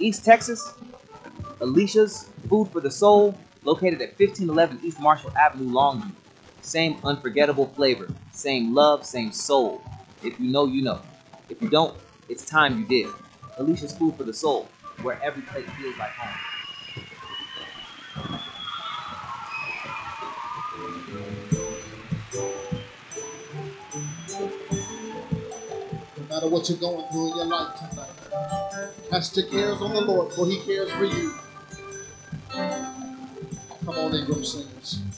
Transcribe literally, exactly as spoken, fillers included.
East Texas, Alicia's Food for the Soul, located at fifteen eleven East Marshall Avenue, Longview. Same unforgettable flavor, same love, same soul. If you know, you know. If you don't, it's time you did. Alicia's Food for the Soul, where every plate feels like home. No matter what you're going through in your life tonight, cast your cares on the Lord, for He cares for you. Come on, Ingram singers.